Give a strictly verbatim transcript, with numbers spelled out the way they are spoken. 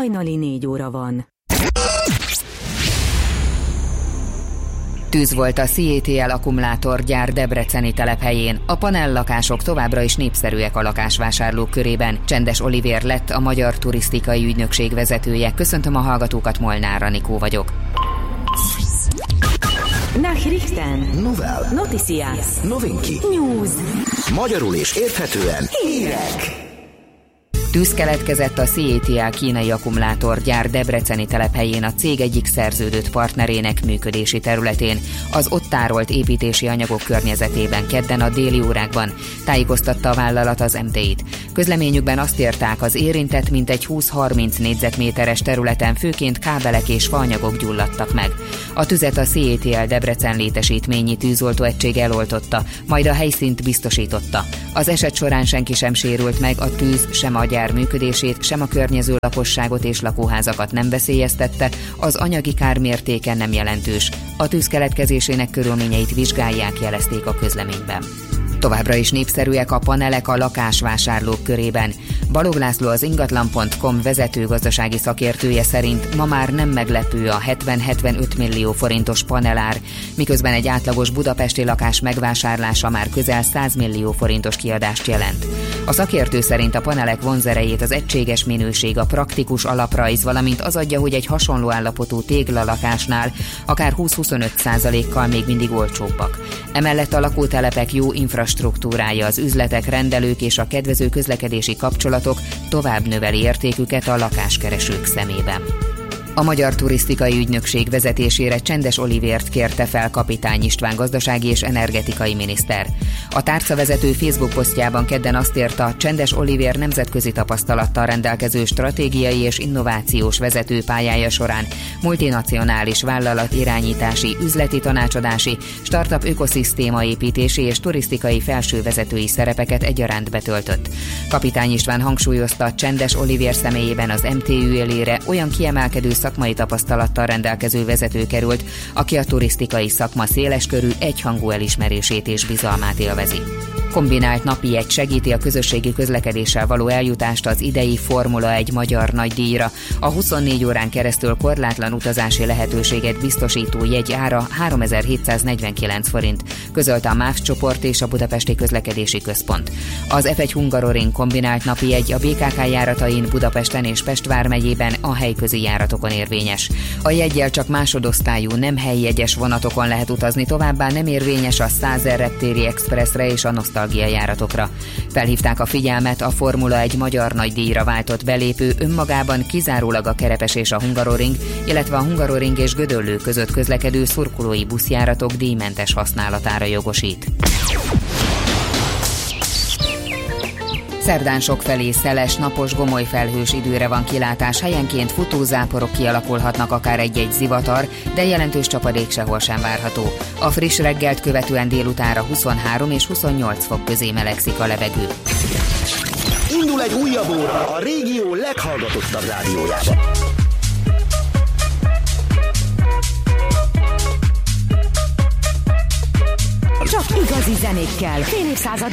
Hajnali négy óra van. Tűz volt a cé á té el akkumulátorgyár debreceni telephelyén. A panellakások továbbra is népszerűek a lakásvásárlók körében. Csendes Olivér lett a Magyar Turisztikai Ügynökség vezetője. Köszöntöm a hallgatókat, Molnár Anikó vagyok. Nachrichten. Novel. Noticias. Novinki. News. Magyarul és érthetően Hírek. Tűz keletkezett a cé á té el kínai akkumulátorgyár debreceni telephelyén a cég egyik szerződött partnerének működési területén, az ott tárolt építési anyagok környezetében kedden a déli órákban, tájékoztatta a vállalat az em té i-t. Közleményükben azt írták, az érintett mintegy húsz-harminc négyzetméteres területen főként kábelek és faanyagok gyulladtak meg. A tüzet a cé á té el Debrecen létesítményi tűzoltó egység eloltotta, majd a helyszínt biztosította. Az eset során senki sem sérült meg, a tűz sem a gyár működését, sem a környező lakosságot és lakóházakat nem veszélyeztette, az anyagi kár mértéke nem jelentős. A tűz keletkezésének körülményeit vizsgálják, jelezték a közleményben. Továbbra is népszerűek a panelek a lakásvásárlók körében. Balogh László, az ingatlan pont com vezető gazdasági szakértője szerint ma már nem meglepő a hetven-hetvenöt millió forintos panelár, miközben egy átlagos budapesti lakás megvásárlása már közel száz millió forintos kiadást jelent. A szakértő szerint a panelek vonzerejét az egységes minőség, a praktikus alaprajz, valamint az adja, hogy egy hasonló állapotú téglalakásnál akár húsz-huszonöt százalékkal még mindig olcsóbbak. Emellett a lakótelepek jó infrastruktúrája, az üzletek, rendelők és a kedvező közlekedési kapcsolatok tovább növeli értéküket a lakáskeresők szemében. A Magyar Turisztikai Ügynökség vezetésére Csendes Olivért kérte fel Kapitány István gazdasági és energetikai miniszter. A tárcavezető Facebook posztjában kedden azt írta, Csendes Olivér nemzetközi tapasztalattal rendelkező stratégiai és innovációs vezető pályája során multinacionális vállalat irányítási, üzleti tanácsadási, startup ökoszisztémaépítési és turisztikai felsővezetői szerepeket egyaránt betöltött. Kapitány István hangsúlyozta, Csendes Olivér személyében az em té ü élére olyan kiemelkedő szakmai tapasztalattal rendelkező vezető került, aki a turisztikai szakma széleskörű, egyhangú elismerését és bizalmát élvezi. Kombinált napjegy segíti a közösségi közlekedéssel való eljutást az idei Formula egy magyar nagydíjra. A huszonnégy órán keresztül korlátlan utazási lehetőséget biztosító jegy ára háromezer-hétszáznegyvenkilenc forint, közölte a MÁV csoport és a Budapesti Közlekedési Központ. Az ef egy Hungaroring kombinált napjegy a bé ká ká járatain Budapesten és Pest vármegyében a helyközi járatokon érvényes. A jeggyel csak másodosztályú, nem helyjegyes vonatokon lehet utazni, továbbá nem érvényes a Százer reptéri expresszre és a nosztalgia járatokra. Felhívták a figyelmet, a Formula egy magyar nagydíjra váltott belépő önmagában kizárólag a Kerepes és a Hungaroring, illetve a Hungaroring és Gödöllő között közlekedő szurkolói buszjáratok díjmentes használatára jogosít. Szerdán sokfelé szeles, napos, gomoly felhős időre van kilátás, helyenként futózáporok kialakulhatnak, akár egy-egy zivatar, de jelentős csapadék sehol sem várható. A friss reggelt követően délutánra huszonhárom és huszonnyolc fok közé melegszik a levegő. indul egy újabb óra a régió leghallgatottabb rádiójában. Csak igazi zenékkel, fél évszázad